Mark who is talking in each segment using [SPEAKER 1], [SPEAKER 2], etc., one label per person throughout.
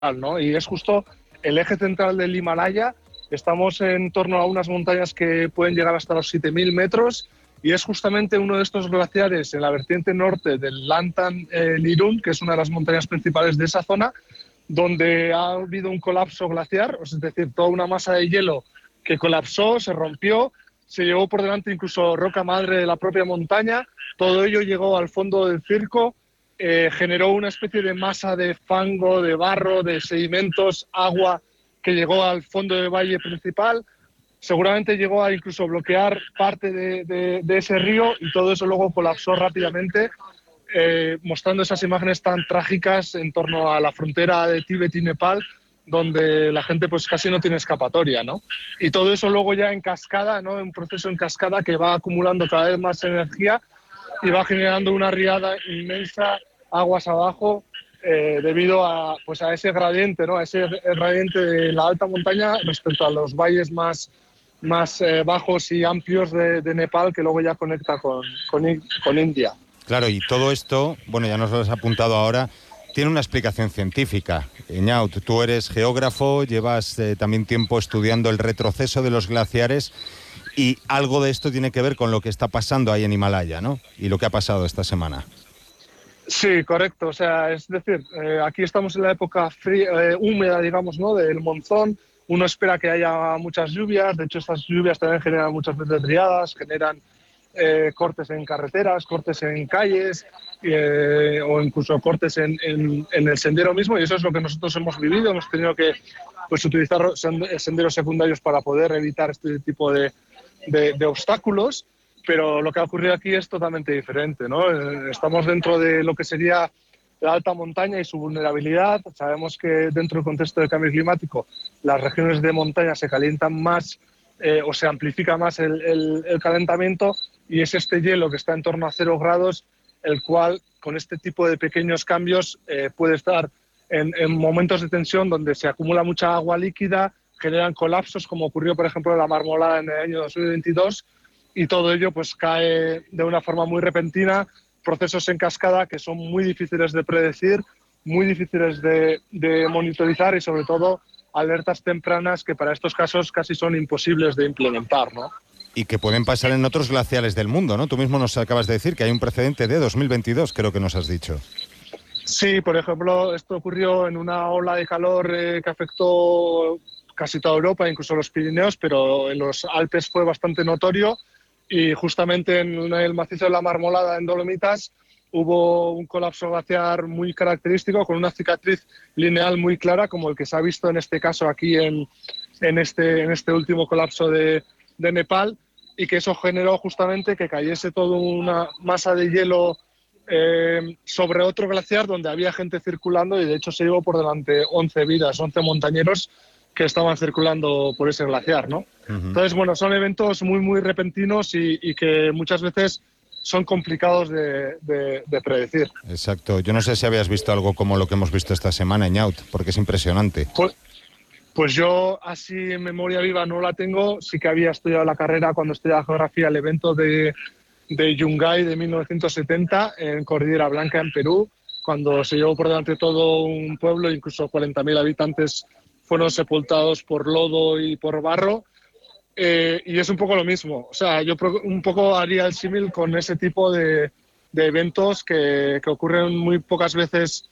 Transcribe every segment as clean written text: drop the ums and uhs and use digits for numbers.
[SPEAKER 1] ¿no? Y es justo el eje central del Himalaya. Estamos en torno a unas montañas que pueden llegar hasta los 7.000 metros y es justamente uno de estos glaciares en la vertiente norte del Lantan Nirun, que es una de las montañas principales de esa zona, donde ha habido un colapso glaciar, es decir, toda una masa de hielo que colapsó, se rompió, se llevó por delante incluso roca madre de la propia montaña, todo ello llegó al fondo del circo, generó una especie de masa de fango, de barro, de sedimentos, agua, que llegó al fondo del valle principal, seguramente llegó a incluso bloquear parte de ese río y todo eso luego colapsó rápidamente, mostrando esas imágenes tan trágicas en torno a la frontera de Tíbet y Nepal, donde la gente pues casi no tiene escapatoria, ¿no? Y todo eso luego ya en cascada, ¿no? Un proceso en cascada que va acumulando cada vez más energía y va generando una riada inmensa aguas abajo, debido a, pues a ese gradiente, ¿no? A ese gradiente de la alta montaña respecto a los valles más bajos y amplios de Nepal, que luego ya conecta con India.
[SPEAKER 2] Claro, y todo esto, bueno, ya nos lo has apuntado ahora, tiene una explicación científica. Eñaut, tú eres geógrafo, llevas también tiempo estudiando el retroceso de los glaciares y algo de esto tiene que ver con lo que está pasando ahí en Himalaya, ¿no? Y lo que ha pasado esta semana.
[SPEAKER 1] Sí, correcto. O sea, es decir, aquí estamos en la época húmeda, digamos, ¿no? Del monzón. Uno espera que haya muchas lluvias. De hecho, estas lluvias también generan muchas veces riadas, generan cortes en carreteras, cortes en calles, o incluso cortes en el sendero mismo. Y eso es lo que nosotros hemos vivido. Hemos tenido que pues, utilizar senderos secundarios para poder evitar este tipo de obstáculos. Pero lo que ha ocurrido aquí es totalmente diferente, ¿no? Estamos dentro de lo que sería la alta montaña y su vulnerabilidad. Sabemos que dentro del contexto del cambio climático las regiones de montaña se calientan más, o se amplifica más el calentamiento, y es este hielo que está en torno a 0 grados el cual con este tipo de pequeños cambios puede estar en momentos de tensión donde se acumula mucha agua líquida, generan colapsos como ocurrió por ejemplo en la Marmolada en el año 2022, y todo ello pues cae de una forma muy repentina, procesos en cascada que son muy difíciles de predecir, muy difíciles de monitorizar y sobre todo alertas tempranas que para estos casos casi son imposibles de implementar, ¿no?
[SPEAKER 2] Y que pueden pasar en otros glaciares del mundo, ¿no? Tú mismo nos acabas de decir que hay un precedente de 2022, creo que nos has dicho.
[SPEAKER 1] Sí, por ejemplo, esto ocurrió en una ola de calor que afectó casi toda Europa, incluso los Pirineos, pero en los Alpes fue bastante notorio. Y justamente en el macizo de la Marmolada, en Dolomitas, hubo un colapso glaciar muy característico, con una cicatriz lineal muy clara, como el que se ha visto en este caso aquí en este último colapso de Nepal, y que eso generó justamente que cayese toda una masa de hielo sobre otro glaciar donde había gente circulando, y de hecho se llevó por delante 11 vidas, 11 montañeros que estaban circulando por ese glaciar, ¿no? Entonces, bueno, son eventos muy, muy repentinos y que muchas veces son complicados de predecir.
[SPEAKER 2] Exacto. Yo no sé si habías visto algo como lo que hemos visto esta semana, Eñaut, porque es impresionante.
[SPEAKER 1] Pues yo, así en memoria viva, no la tengo. Sí que había estudiado la carrera cuando estudiaba geografía, el evento de Yungay de 1970 en Cordillera Blanca, en Perú, cuando se llevó por delante todo un pueblo, incluso 40.000 habitantes fueron sepultados por lodo y por barro. Y es un poco lo mismo. O sea, yo un poco haría el símil con ese tipo de eventos que ocurren muy pocas veces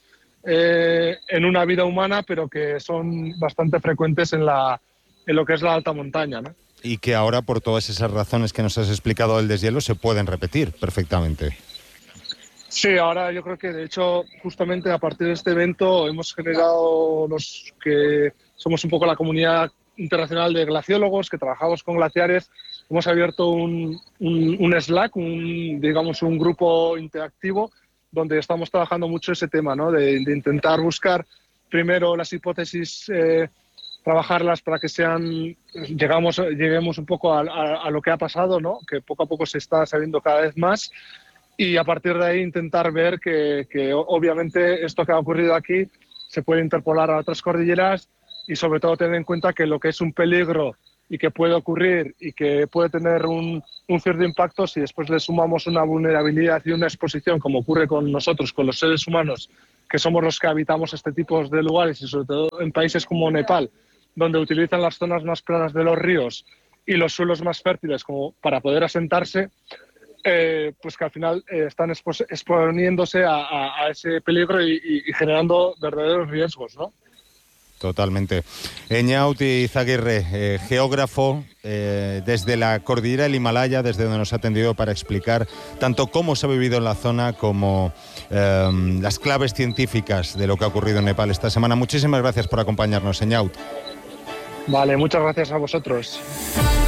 [SPEAKER 1] en una vida humana, pero que son bastante frecuentes en lo que es la alta montaña, ¿no?
[SPEAKER 2] Y que ahora, por todas esas razones que nos has explicado del deshielo, se pueden repetir perfectamente.
[SPEAKER 1] Sí, ahora yo creo que de hecho justamente a partir de este evento hemos generado los que somos un poco la comunidad internacional de glaciólogos que trabajamos con glaciares, hemos abierto un Slack, digamos un grupo interactivo donde estamos trabajando mucho ese tema, ¿no? de intentar buscar primero las hipótesis, trabajarlas para que lleguemos un poco a lo que ha pasado, ¿no? Que poco a poco se está sabiendo cada vez más. Y a partir de ahí intentar ver que obviamente esto que ha ocurrido aquí se puede interpolar a otras cordilleras, y sobre todo tener en cuenta que lo que es un peligro y que puede ocurrir y que puede tener un cierto impacto, si después le sumamos una vulnerabilidad y una exposición como ocurre con nosotros, con los seres humanos, que somos los que habitamos este tipo de lugares y sobre todo en países como Nepal, donde utilizan las zonas más planas de los ríos y los suelos más fértiles como para poder asentarse, pues que al final están exponiéndose a ese peligro y generando verdaderos riesgos, ¿no?
[SPEAKER 2] Totalmente. Eñaut Izaguirre, geógrafo, desde la cordillera del Himalaya, desde donde nos ha atendido para explicar tanto cómo se ha vivido en la zona como las claves científicas de lo que ha ocurrido en Nepal esta semana. Muchísimas gracias por acompañarnos, Eñaut.
[SPEAKER 1] Vale, muchas gracias a vosotros.